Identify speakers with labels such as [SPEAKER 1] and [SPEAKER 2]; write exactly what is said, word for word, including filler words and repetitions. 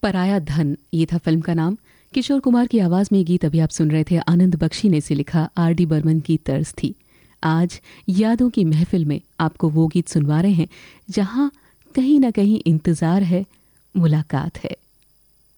[SPEAKER 1] पराया धन, ये था फिल्म का नाम। किशोर कुमार की आवाज में ये गीत अभी आप सुन रहे थे, आनंद बख्शी ने इसे लिखा, आर डी बर्मन की तर्ज थी। आज यादों की महफिल में आपको वो गीत सुनवा रहे हैं जहां कहीं ना कहीं इंतजार है, मुलाकात है।